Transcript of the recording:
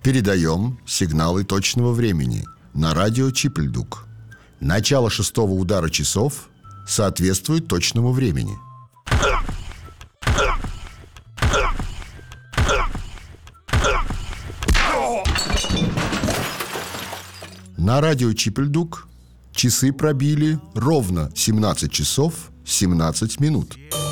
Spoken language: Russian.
Передаем сигналы точного времени на радио Чипельдук. Начало 6-го удара часов соответствует точному времени. На радио Чипельдук часы пробили ровно 17 часов 17 минут.